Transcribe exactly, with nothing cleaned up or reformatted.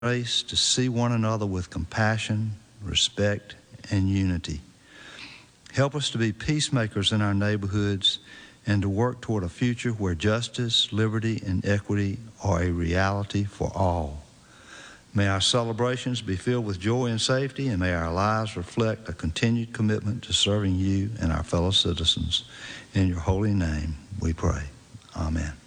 grace to see one another with compassion, respect, and unity. Help us to be peacemakers in our neighborhoods and to work toward a future where justice, liberty, and equity are a reality for all. May our celebrations be filled with joy and safety, and may our lives reflect a continued commitment to serving you and our fellow citizens. In your holy name we pray. Amen.